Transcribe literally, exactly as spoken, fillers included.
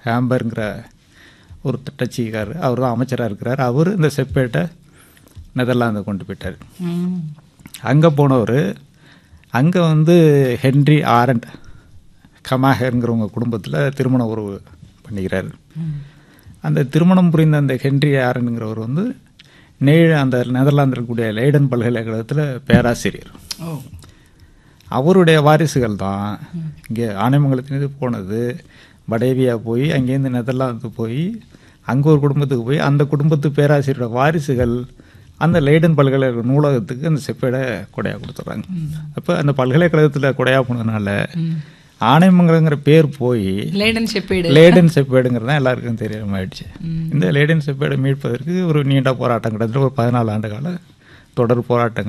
ஹேம்பருங்கிற ஒரு டச்சுக்கார், அவர் தான் அமைச்சராக இருக்கிறார். அவர் இந்த செப்பேட்டை நெதர்லாந்து கொண்டு போயிட்டார். அங்கே போனவர் அங்கே வந்து ஹென்ரி ஆரண்ட் கமாஹருங்கிறவங்க குடும்பத்தில் திருமண உறவு பண்ணிக்கிறார். அந்த திருமணம் புரிந்த அந்த ஹென்ரி ஆரண்ட்ங்கிறவர் வந்து நெ அந்த நெதர்லாந்தில் இருக்கக்கூடிய லெய்டன் பல்கலைக்கழகத்தில் பேராசிரியர். அவருடைய வாரிசுகள் தான் இங்கே ஆனைமங்கலத்திலேருந்து போனது, படேவியா போய் அங்கேருந்து நெதர்லாந்து போய் அங்கே ஒரு குடும்பத்துக்கு போய் அந்த குடும்பத்து பேராசிரியரோட வாரிசுகள் அந்த லெய்டன் பல்கலைக்கழக நூலகத்துக்கு அந்த செப்பேடை கொடையாக கொடுத்துட்றாங்க. அப்போ அந்த பல்கலைக்கழகத்தில் கொடையாக போனதுனால ஆனைமங்கலங்கிற பேர் போய் லேடன் செப்பேடு லேடன் செப்பேடுங்கிறது தான் எல்லாருக்கும் தெரியாமாயிடுச்சு. இந்த லேடன் செப்பேடை மீட்பதற்கு ஒரு நீண்ட போராட்டம் கிட்டத்தட்ட ஒரு பதினாலு ஆண்டு கால தொடர் போராட்டங்கள்